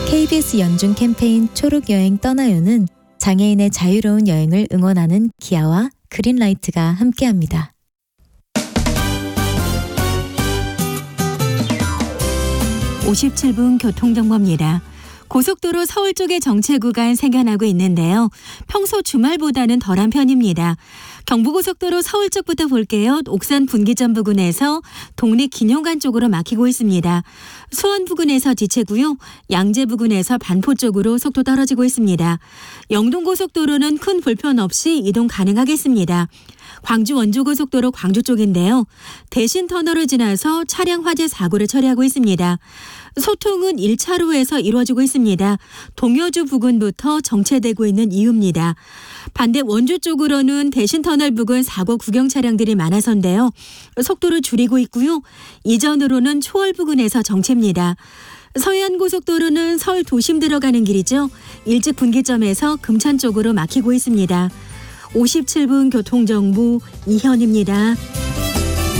KBS 연중 캠페인 초록여행 떠나요는 장애인의 자유로운 여행을 응원하는 기아와 그린라이트가 함께합니다. (57분) 교통정보입니다. 고속도로 서울 쪽의 정체 구간 생겨나고 있는데요. 평소 주말보다는 덜한 편입니다. 경부고속도로 서울 쪽부터 볼게요. 옥산 분기점 부근에서 독립기념관 쪽으로 막히고 있습니다. 수원 부근에서 지체고요. 양재 부근에서 반포 쪽으로 속도 떨어지고 있습니다. 영동고속도로는 큰 불편 없이 이동 가능하겠습니다. 광주 원주고속도로 광주 쪽인데요. 대신터널을 지나서 차량 화재 사고를 처리하고 있습니다. 소통은 1차로에서 이루어지고 있습니다. 동여주 부근부터 정체되고 있는 이유입니다. 반대 원주 쪽으로는 대신터널 부근 사고 구경 차량들이 많아서인데요. 속도를 줄이고 있고요. 이전으로는 초월 부근에서 정체입니다. 서해안고속도로는 서울 도심 들어가는 길이죠. 일찍 분기점에서 금천 쪽으로 막히고 있습니다. 57분 교통정보 이현입니다.